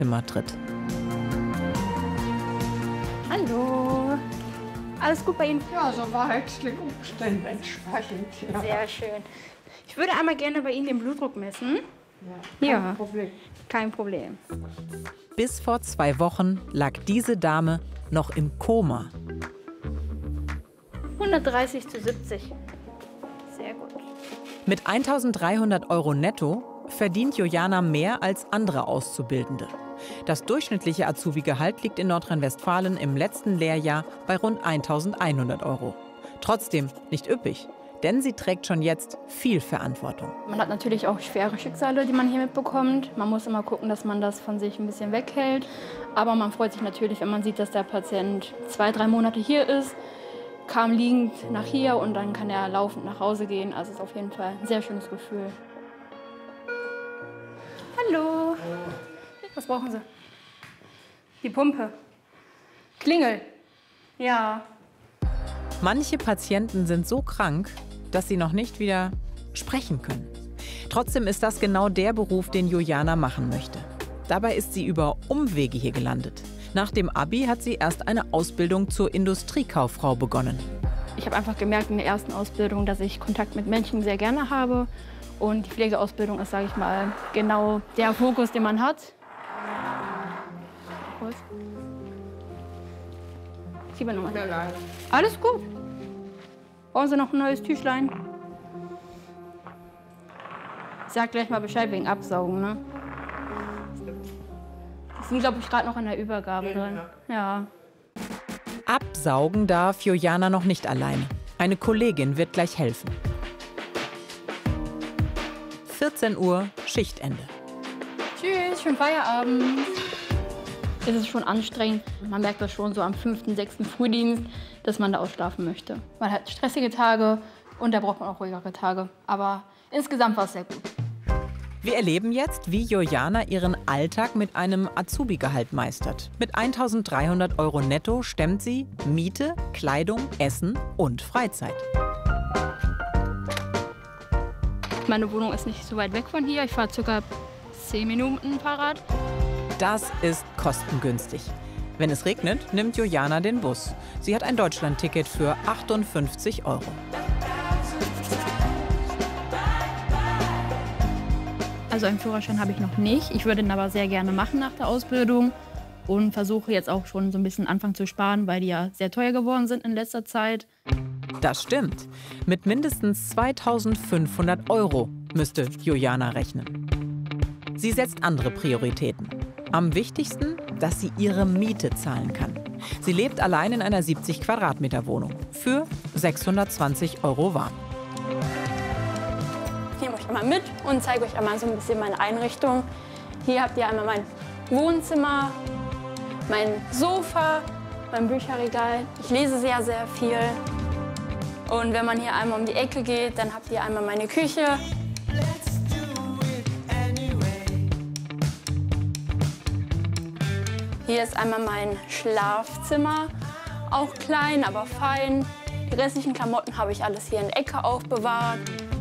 Zimmer tritt. Hallo. Alles gut bei Ihnen? Ja, soweit den Umständen entsprechend. Ja. Sehr schön. Ich würde einmal gerne bei Ihnen den Blutdruck messen. Kein Problem. Kein Problem. Bis vor 2 Wochen lag diese Dame noch im Koma. 130/70. Sehr gut. Mit 1.300 € netto verdient Jojana mehr als andere Auszubildende. Das durchschnittliche Azubi-Gehalt liegt in Nordrhein-Westfalen im letzten Lehrjahr bei rund 1.100 €. Trotzdem nicht üppig, denn sie trägt schon jetzt viel Verantwortung. Man hat natürlich auch schwere Schicksale, die man hier mitbekommt. Man muss immer gucken, dass man das von sich ein bisschen weghält. Aber man freut sich natürlich, wenn man sieht, dass der Patient 2-3 Monate hier ist, kam liegend nach hier und dann kann er laufend nach Hause gehen. Also es ist auf jeden Fall ein sehr schönes Gefühl. Hallo. Was brauchen Sie? Die Pumpe. Klingel. Ja. Manche Patienten sind so krank, dass sie noch nicht wieder sprechen können. Trotzdem ist das genau der Beruf, den Jojana machen möchte. Dabei ist sie über Umwege hier gelandet. Nach dem Abi hat sie erst eine Ausbildung zur Industriekauffrau begonnen. Ich habe einfach gemerkt in der ersten Ausbildung, dass ich Kontakt mit Menschen sehr gerne habe. Und die Pflegeausbildung ist, sage ich mal, genau der Fokus, den man hat. Kurz. Siebernummer. Alles gut. Brauchen Sie noch ein neues Tüchlein? Ich sag gleich mal Bescheid wegen Absaugen, ne? Die sind, glaube ich, gerade noch in der Übergabe drin. Ja. Absaugen darf Jojana noch nicht alleine. Eine Kollegin wird gleich helfen. 14 Uhr, Schichtende. Tschüss, schönen Feierabend. Es ist schon anstrengend. Man merkt das schon so am 5., 6. Frühdienst, dass man da ausschlafen möchte. Man hat stressige Tage und da braucht man auch ruhigere Tage. Aber insgesamt war es sehr gut. Wir erleben jetzt, wie Jojana ihren Alltag mit einem Azubi-Gehalt meistert. Mit 1.300 € netto stemmt sie Miete, Kleidung, Essen und Freizeit. Meine Wohnung ist nicht so weit weg von hier. Ich fahre ca. 10 Minuten Fahrrad. Das ist kostengünstig. Wenn es regnet, nimmt Jojana den Bus. Sie hat ein Deutschlandticket für 58 €. Also einen Führerschein habe ich noch nicht. Ich würde ihn aber sehr gerne machen nach der Ausbildung. Und versuche jetzt auch schon so ein bisschen anfangen zu sparen, weil die ja sehr teuer geworden sind in letzter Zeit. Das stimmt. Mit mindestens 2.500 € müsste Jojana rechnen. Sie setzt andere Prioritäten. Am wichtigsten, dass sie ihre Miete zahlen kann. Sie lebt allein in einer 70 Quadratmeter Wohnung für 620 € warm. Ich nehme euch einmal mit und zeige euch einmal so ein bisschen meine Einrichtung. Hier habt ihr einmal mein Wohnzimmer, mein Sofa, mein Bücherregal. Ich lese sehr, sehr viel. Und wenn man hier einmal um die Ecke geht, dann habt ihr einmal meine Küche. Hier ist einmal mein Schlafzimmer, auch klein, aber fein. Die restlichen Klamotten habe ich alles hier in der Ecke aufbewahrt.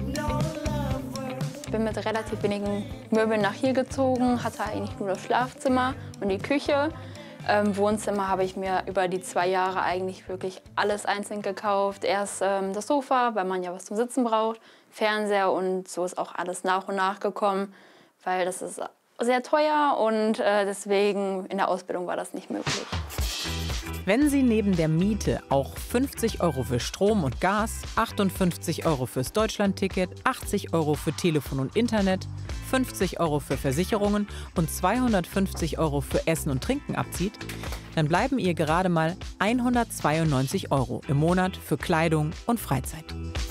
Ich bin mit relativ wenigen Möbeln nach hier gezogen, hatte eigentlich nur das Schlafzimmer und die Küche. Wohnzimmer habe ich mir über die 2 Jahre eigentlich wirklich alles einzeln gekauft. Erst das Sofa, weil man ja was zum Sitzen braucht, Fernseher und so ist auch alles nach und nach gekommen, weil das ist sehr teuer und deswegen in der Ausbildung war das nicht möglich. Wenn Sie neben der Miete auch 50 € für Strom und Gas, 58 € fürs Deutschlandticket, 80 € für Telefon und Internet, 50 € für Versicherungen und 250 € für Essen und Trinken abzieht, dann bleiben ihr gerade mal 192 € im Monat für Kleidung und Freizeit.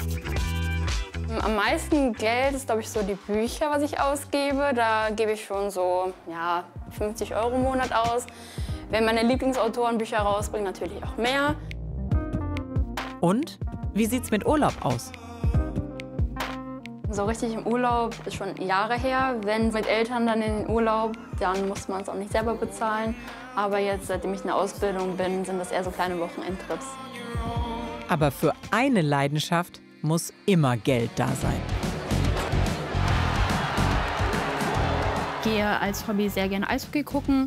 Am meisten Geld ist, glaube ich, so die Bücher, was ich ausgebe. Da gebe ich schon so 50 € im Monat aus. Wenn meine Lieblingsautoren Bücher rausbringen, natürlich auch mehr. Und wie sieht's mit Urlaub aus? So richtig im Urlaub ist schon Jahre her. Wenn mit Eltern dann in den Urlaub, dann muss man es auch nicht selber bezahlen. Aber jetzt, seitdem ich in der Ausbildung bin, sind das eher so kleine Wochenendtrips. Aber für eine Leidenschaft muss immer Geld da sein. Ich gehe als Hobby sehr gerne Eishockey gucken.